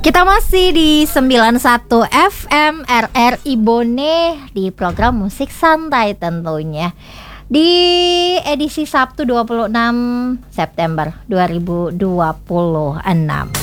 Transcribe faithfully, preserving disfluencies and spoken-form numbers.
Kita masih di sembilan puluh satu F M R R I Bone di program Musik Santai tentunya. Di edisi Sabtu dua puluh enam September dua ribu dua puluh enam.